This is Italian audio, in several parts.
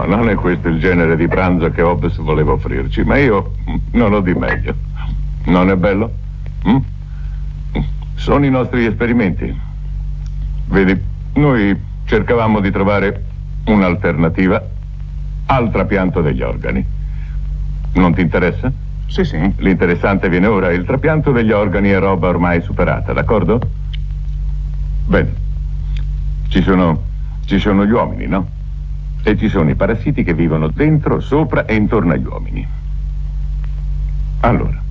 No, non è questo il genere di pranzo che Hobbes voleva offrirci, ma io non ho di meglio. Non è bello? Sono i nostri esperimenti. Vedi, noi cercavamo di trovare un'alternativa al trapianto degli organi. Non ti interessa? Sì, sì. L'interessante viene ora. Il trapianto degli organi è roba ormai superata, d'accordo? Bene. Ci sono gli uomini, no? E ci sono i parassiti che vivono dentro, sopra e intorno agli uomini. Allora,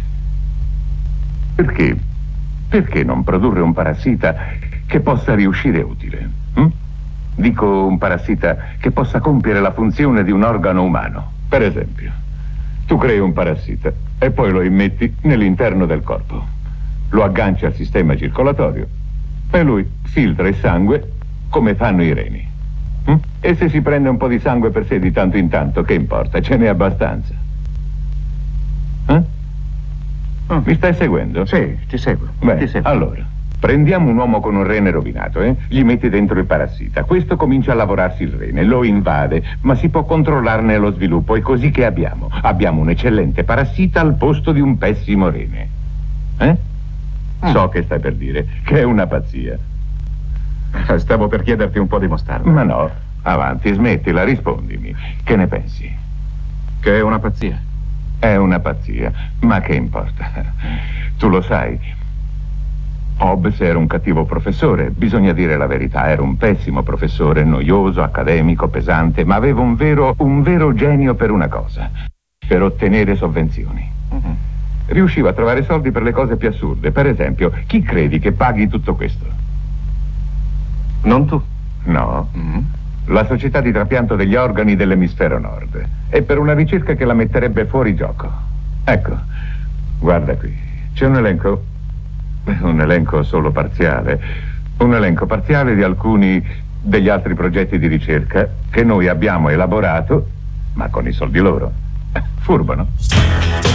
perché non produrre un parassita che possa riuscire utile? Dico un parassita che possa compiere la funzione di un organo umano. Per esempio, tu crei un parassita e poi lo immetti nell'interno del corpo. Lo agganci al sistema circolatorio e lui filtra il sangue come fanno i reni. E se si prende un po' di sangue per sé di tanto in tanto, che importa? Ce n'è abbastanza. Mi stai seguendo? Sì, ti seguo. Bene, ti seguo. allora, prendiamo un uomo con un rene rovinato, gli metti dentro il parassita. Questo comincia a lavorarsi il rene, lo invade, ma si può controllarne lo sviluppo. E così che abbiamo? Abbiamo un eccellente parassita al posto di un pessimo rene. So che stai per dire, che è una pazzia. Stavo per chiederti un po' di mostarda. Ma no, avanti, smettila, rispondimi. Che ne pensi? Che è una pazzia. È una pazzia, ma che importa? Tu lo sai. Hobbes era un cattivo professore, bisogna dire la verità, era un pessimo professore, noioso, accademico, pesante, ma aveva un vero genio per una cosa, per ottenere sovvenzioni. Riusciva a trovare soldi per le cose più assurde. Per esempio, chi credi che paghi tutto questo? Non tu. No. La società di trapianto degli organi dell'emisfero nord. E per una ricerca che la metterebbe fuori gioco. Ecco, guarda qui. C'è un elenco solo parziale. Un elenco parziale di alcuni degli altri progetti di ricerca che noi abbiamo elaborato, ma con i soldi loro. Furbo, no?